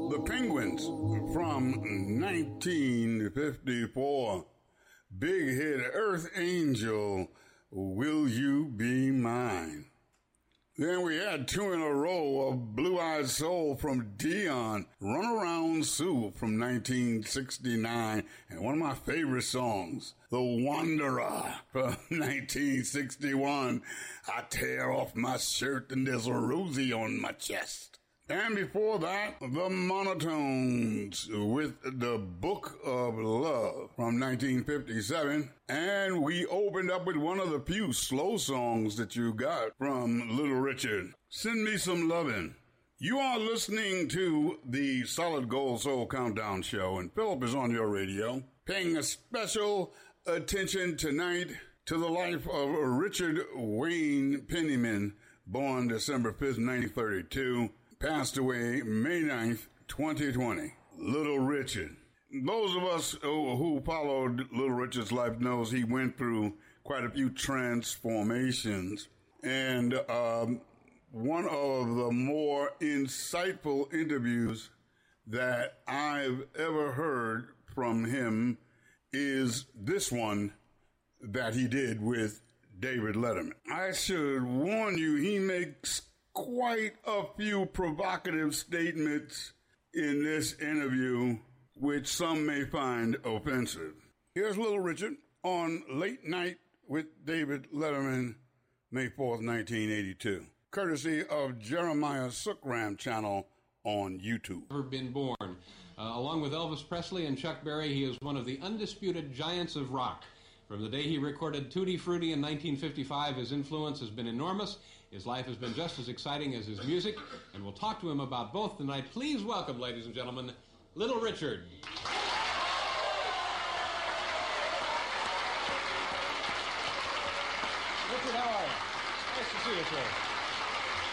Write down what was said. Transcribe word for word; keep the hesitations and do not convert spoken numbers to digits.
The Penguins from nineteen fifty-four. Big hit, Earth Angel, Will You Be Mine? Then we had two in a row of Blue Eyed Soul from Dion, Runaround Sue from nineteen sixty-nine, and one of my favorite songs, The Wanderer from nineteen sixty-one. I tear off my shirt and there's a Rosie on my chest. And before that, the Monotones with The Book of Love from nineteen fifty-seven. And we opened up with one of the few slow songs that you got from Little Richard, Send Me Some Lovin'. You are listening to the Solid Gold Soul Countdown Show, and Philip is on your radio, paying a special attention tonight to the life of Richard Wayne Penniman, born December fifth, nineteen thirty-two. Passed away May ninth, twenty twenty. Little Richard. Those of us who followed Little Richard's life knows he went through quite a few transformations. And um, one of the more insightful interviews that I've ever heard from him is this one that he did with David Letterman. I should warn you, he makes quite a few provocative statements in this interview, which some may find offensive. Here's Little Richard on Late Night with David Letterman, May fourth, nineteen eighty-two, courtesy of Jeremiah Sookram channel on YouTube. Never been born. Uh, along with Elvis Presley and Chuck Berry, he is one of the undisputed giants of rock. From the day he recorded Tutti Frutti in nineteen fifty-five, his influence has been enormous. His life has been just as exciting as his music, and we'll talk to him about both tonight. Please welcome, ladies and gentlemen, Little Richard. Richard, how are you? Nice to see you, sir.